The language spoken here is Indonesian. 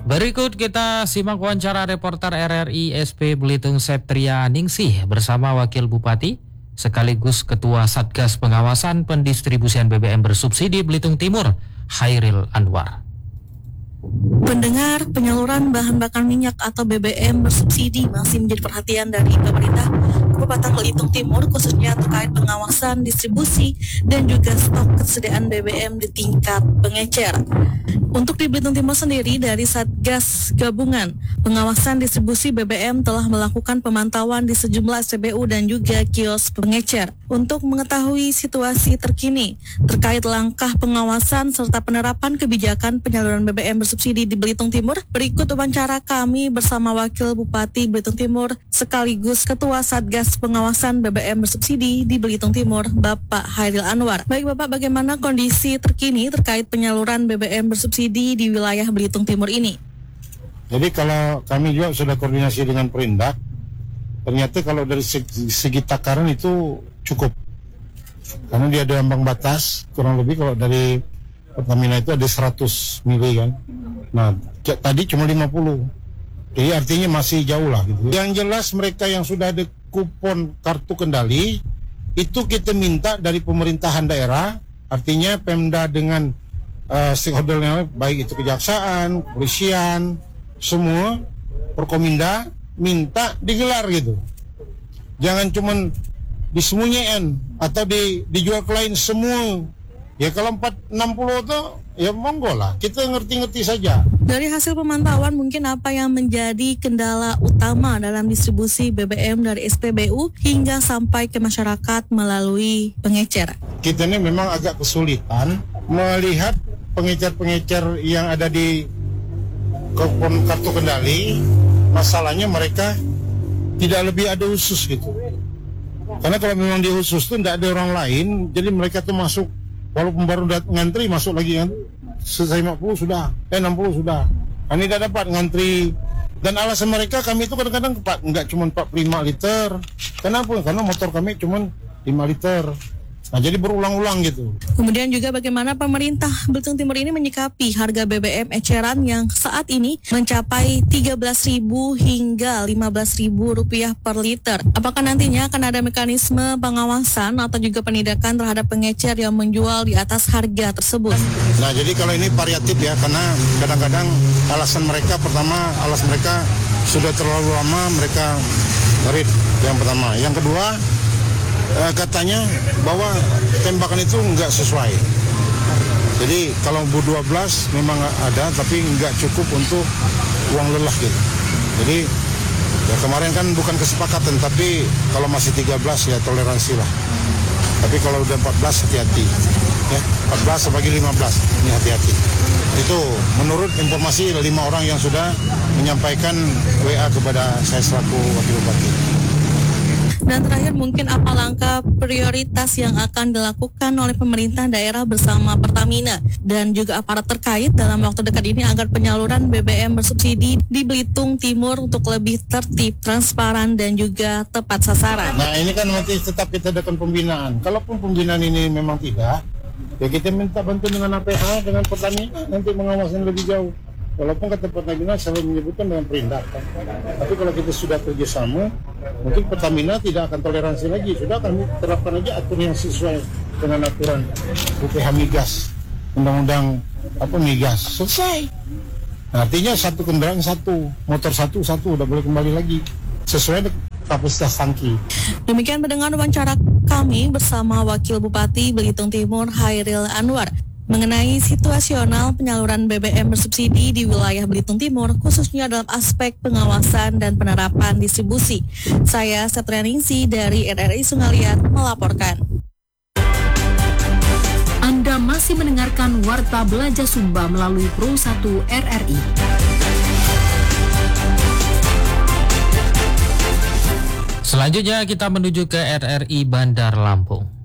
Berikut kita simak wawancara reporter RRI SP Belitung Septria Ningsih bersama Wakil Bupati sekaligus Ketua Satgas Pengawasan Pendistribusian BBM Bersubsidi Belitung Timur, Hairil Anwar. Pendengar, penyaluran bahan bakar minyak atau BBM bersubsidi masih menjadi perhatian dari pemerintah Kabupaten Belitung Timur, khususnya terkait pengawasan distribusi dan juga stok kesediaan BBM di tingkat pengecer. Untuk di Belitung Timur sendiri, dari Satgas Gabungan Pengawasan Distribusi BBM telah melakukan pemantauan di sejumlah SPBU dan juga kios pengecer untuk mengetahui situasi terkini terkait langkah pengawasan serta penerapan kebijakan penyaluran BBM bersubsidi di Belitung Timur. Berikut wawancara kami bersama Wakil Bupati Belitung Timur sekaligus Ketua Satgas Pengawasan BBM Bersubsidi di Belitung Timur, Bapak Hairil Anwar. Baik Bapak, bagaimana kondisi terkini terkait penyaluran BBM bersubsidi di wilayah Belitung Timur ini? Jadi kalau kami juga sudah koordinasi dengan Perindak, ternyata kalau dari segi takaran itu cukup. Karena dia ada ambang batas, kurang lebih kalau dari Pertamina itu ada 100 mili kan. Nah, tadi cuma 50. Jadi artinya masih jauh lah gitu. Yang jelas mereka yang sudah ada kupon kartu kendali, itu kita minta dari pemerintahan daerah, artinya Pemda dengan stakeholdernya, baik itu kejaksaan, kepolisian, semua, Perkominda, minta digelar gitu. Jangan cuman disembunyikan atau dijual ke lain semua. Ya kalau 460 tuh ya monggo lah, kita ngerti-ngerti saja. Dari hasil pemantauan, mungkin apa yang menjadi kendala utama dalam distribusi BBM dari SPBU hingga sampai ke masyarakat melalui pengecer? Kita ini memang agak kesulitan melihat pengecer-pengecer yang ada di kupon kartu kendali. Masalahnya mereka tidak lebih ada khusus gitu. Karena kalau memang di khusus tuh tidak ada orang lain, jadi mereka tuh masuk, walaupun baru ngantri masuk lagi kan, selesai 50 sudah, 60 sudah. Ini tidak dapat ngantri. Dan alasan mereka, kami itu kadang-kadang nggak cuma 45 liter. Kenapa? Karena motor kami cuma 5 liter. Nah, jadi berulang-ulang gitu. Kemudian juga bagaimana pemerintah Belitung Timur ini menyikapi harga BBM eceran yang saat ini mencapai Rp13.000 hingga Rp15.000 per liter. Apakah nantinya akan ada mekanisme pengawasan atau juga penindakan terhadap pengecer yang menjual di atas harga tersebut? Nah, jadi kalau ini variatif ya, karena kadang-kadang alasan mereka, pertama alasan mereka sudah terlalu lama mereka merit, yang pertama. Yang kedua, katanya bahwa tembakan itu nggak sesuai. Jadi kalau Bu 12 memang ada, tapi nggak cukup untuk uang lelah gitu. Jadi ya kemarin kan bukan kesepakatan, tapi kalau masih 13 ya toleransi lah. Tapi kalau udah 14 hati-hati. Ya, 14 bagi 15 ini hati-hati. Itu menurut informasi 5 orang yang sudah menyampaikan WA kepada saya selaku Wakil Bupati. Dan terakhir, mungkin apa langkah prioritas yang akan dilakukan oleh pemerintah daerah bersama Pertamina dan juga aparat terkait dalam waktu dekat ini agar penyaluran BBM bersubsidi di Belitung Timur untuk lebih tertib, transparan, dan juga tepat sasaran? Nah, ini kan nanti tetap kita adakan pembinaan. Kalaupun pembinaan ini memang tidak, ya kita minta bantuan dengan APH, dengan Pertamina, nanti mengawasnya lebih jauh. Walaupun kata Pertamina selalu menyebutkan dengan Perindak. Tapi kalau kita sudah kerjasama, mungkin Pertamina tidak akan toleransi lagi. Sudah kami terapkan aja aturan yang sesuai dengan aturan UPH Migas, Undang-Undang Migas. Selesai. Nah, artinya satu kendaraan satu, motor satu, udah boleh kembali lagi. Sesuai dengan kapasitas tangki. Demikian pendengar wawancara kami bersama Wakil Bupati Belitung Timur, Hairil Anwar, mengenai situasional penyaluran BBM bersubsidi di wilayah Belitung Timur, khususnya dalam aspek pengawasan dan penerapan distribusi. Saya Septria Ningsih dari RRI Sungai melaporkan. Anda masih mendengarkan Warta Belajar Sumba melalui Pro 1 RRI. Selanjutnya kita menuju ke RRI Bandar Lampung.